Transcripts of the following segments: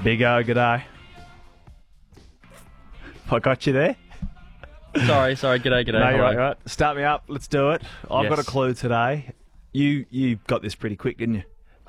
Big O, g'day. I got you there? Sorry. G'day. No, you're right. Start me up. Let's do it. I've got a clue today. You got this pretty quick, didn't you?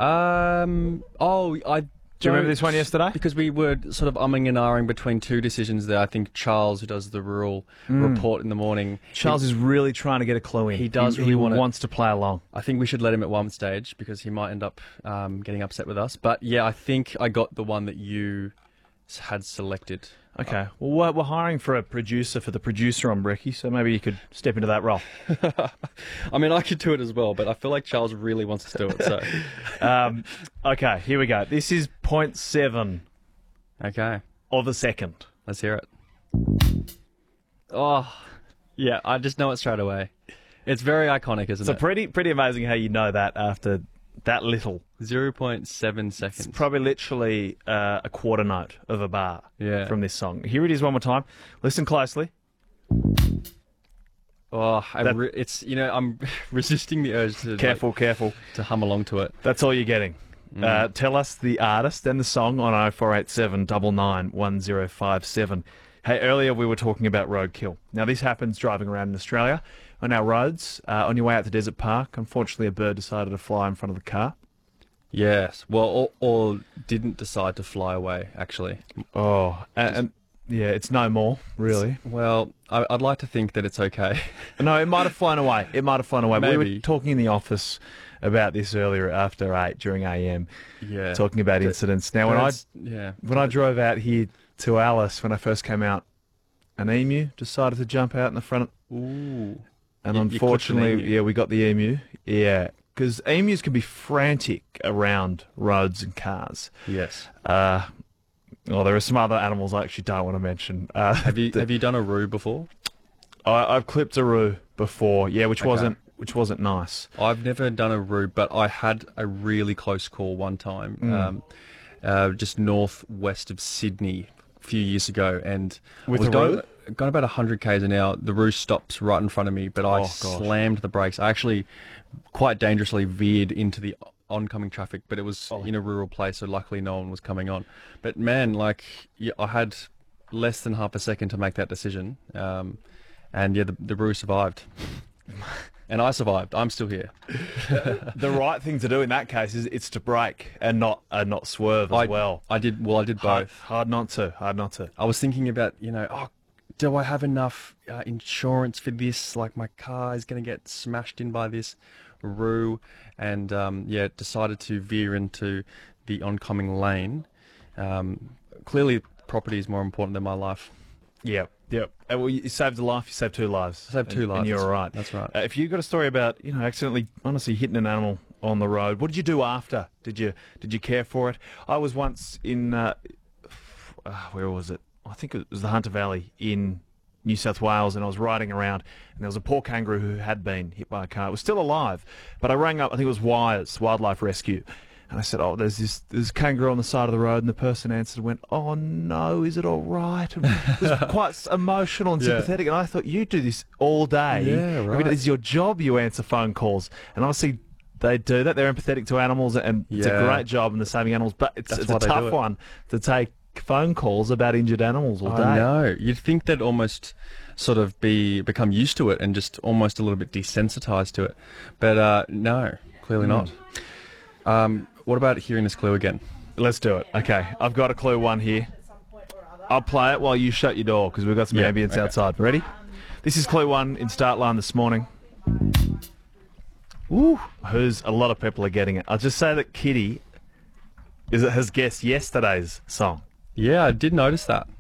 Do you remember this one yesterday? Because we were sort of umming and ahhing between two decisions there. I think Charles, who does the rural report in the morning, Charles is really trying to get a clue in. He does really he want it. wants to play along. I think we should let him at one stage because he might end up getting upset with us. But yeah, I think I got the one that you had selected. Okay. Well, we're hiring for a producer for the producer on Brekkie, so maybe you could step into that role. I mean, I could do it as well, but I feel like Charles really wants to do it. So, okay, here we go. This is 0.7 of a second. Let's hear it. Oh, yeah, I just know it straight away. It's very iconic, isn't it? It's pretty amazing how you know that after that little. 0.7 seconds. It's probably literally a quarter note of a bar from this song. Here it is one more time. Listen closely. Oh, I'm resisting the urge to careful to hum along to it. That's all you're getting. Tell us the artist and the song on 0487 99 1057. Hey, earlier we were talking about roadkill. Now this happens driving around in Australia on our roads. On your way out to Desert Park, unfortunately a bird decided to fly in front of the car. Yes, well, or didn't decide to fly away, actually. Oh, and yeah, it's no more, really. Well, I'd like to think that it's okay. No, it might have flown away. Maybe. We were talking in the office about this earlier after 8 during AM. Yeah. Talking about incidents. Now, when I drove out here to Alice, when I first came out, an emu decided to jump out in the front. Ooh. And unfortunately, we got the emu. Yeah. Because emus can be frantic around roads and cars. Yes. There are some other animals I actually don't want to mention. Have you done a roo before? I've clipped a roo before. Yeah, which wasn't nice. I've never done a roo, but I had a really close call one time, just northwest of Sydney a few years ago, and with I was a roo? going about 100 k's an hour. The roo stops right in front of me, but I slammed the brakes. I actually quite dangerously veered into the oncoming traffic, but it was in a rural place, so luckily no one was coming on. But man, I had less than half a second to make that decision, and the roo survived. And I survived. I'm still here. The right thing to do in that case is it's to brake and not swerve as well. I did both. Hard not to. I was thinking about, do I have enough insurance for this? Like, my car is going to get smashed in by this roo, and decided to veer into the oncoming lane. Clearly, property is more important than my life. Yep. Well, you saved a life, you saved two lives. I saved two lives. And you're all right. That's right. If you got a story about, accidentally, honestly hitting an animal on the road, what did you do after? Did you care for it? I was once in, where was it? I think it was the Hunter Valley in New South Wales, and I was riding around, and there was a poor kangaroo who had been hit by a car. It was still alive, but I rang up, I think it was Wires, Wildlife Rescue, and I said, there's a kangaroo on the side of the road, and the person answered and went, oh no, is it all right? And it was quite emotional and sympathetic, and I thought, you do this all day. Yeah, right. I mean, it's your job, you answer phone calls, and obviously they do that. They're empathetic to animals, and it's a great job in the saving animals, but it's a tough one to take phone calls about injured animals all day. I know. You'd think they'd almost sort of become used to it and just almost a little bit desensitized to it. But no, clearly not. What about hearing this clue again? Let's do it. Okay, I've got a clue one here. I'll play it while you shut your door because we've got some ambience outside. Ready? This is clue one in Startline this morning. Ooh, a lot of people are getting it. I'll just say that Kitty has guessed yesterday's song. Yeah, I did notice that.